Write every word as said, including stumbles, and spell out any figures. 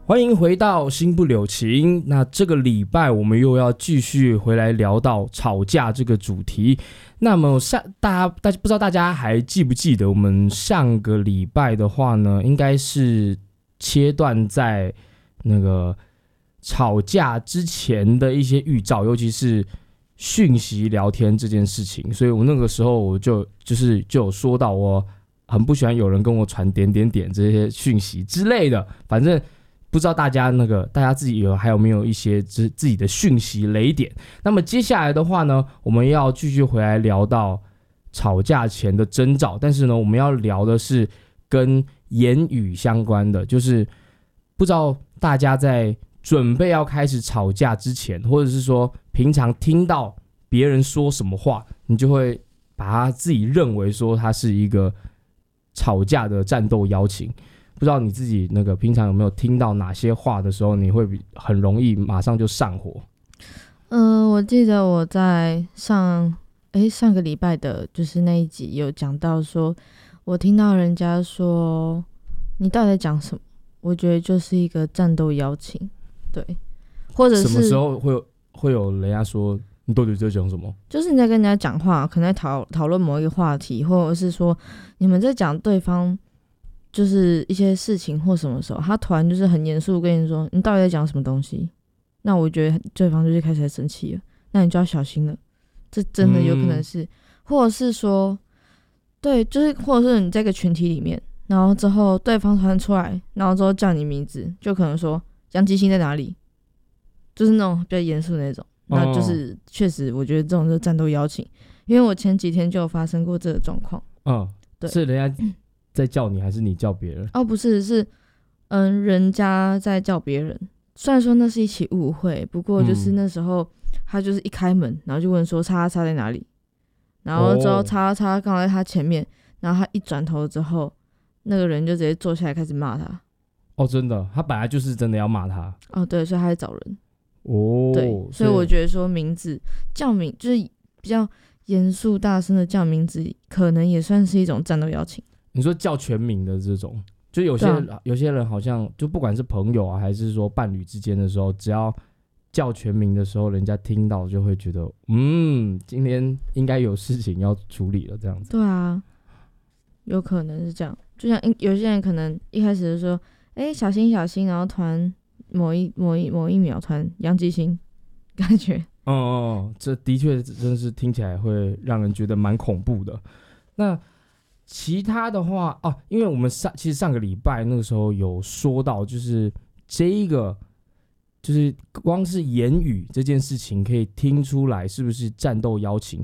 欢迎回到心不留情。那这个礼拜我们又要继续回来聊到吵架这个主题。那么上大家大家不知道大家还记不记得，我们上个礼拜的话呢，应该是切断在那个吵架之前的一些预兆，尤其是讯息聊天这件事情。所以我那个时候我就就是就有说到，我很不喜欢有人跟我传点点点这些讯息之类的，反正。不知道大家那个大家自己有还有没有一些自自己的讯息雷点？那么接下来的话呢，我们要继续回来聊到吵架前的征兆，但是呢，我们要聊的是跟言语相关的，就是不知道大家在准备要开始吵架之前，或者是说平常听到别人说什么话，你就会把他自己认为说他是一个吵架的战斗邀请。不知道你自己那个平常有没有听到哪些话的时候，你会很容易马上就上火？ 嗯、呃，我记得我在上诶上个礼拜的就是那一集有讲到说，我听到人家说你到底在讲什么，我觉得就是一个战斗邀请，对，或者是什么时候会有会有人家说你到底在讲什么？ 就是你在跟人家讲话，可能在讨讨论某一个话题，或者是说你们在讲对方。就是一些事情或什么时候，他突然就是很严肃跟你说，你到底在讲什么东西？那我觉得对方就是开始在生气了，那你就要小心了，这真的有可能是，嗯、或者是说，对，就是或者是你在一个群体里面，然后之后对方突然出来，然后之后叫你名字，就可能说杨基星在哪里，就是那种比较严肃的那种，那就是确实我觉得这种就是战斗邀请，因为我前几天就有发生过这个状况， 嗯，对，是人家。在叫你还是你叫别人？ 哦，不是，是嗯，人家在叫别人。虽然说那是一起误会，不过就是那时候、嗯、他就是一开门，然后就问说叉叉在哪里，然后之后叉叉刚好在他前面，然后他一转头之后，那个人就直接坐下来开始骂他。 哦，真的，他本来就是真的要骂他。 哦，对，所以他在找人。 哦， 对，所以我觉得说名字叫名就是比较严肃大声的叫名字，可能也算是一种战斗邀请。 你说叫全名的这种，就有些、啊、有些人好像就不管是朋友啊，还是说伴侣之间的时候，只要叫全名的时候，人家听到就会觉得，嗯，今天应该有事情要处理了，这样子。 对啊，有可能是这样。就像有些人可能一开始就说，哎、欸，小心小心，然后突然某一某一某一秒突然杨基星，感觉， 哦哦，这的确真的是听起来会让人觉得蛮恐怖的。那。其他的话哦、啊，因为我们上其实上个礼拜那个时候有说到，就是这一个就是光是言语这件事情可以听出来是不是战斗邀请。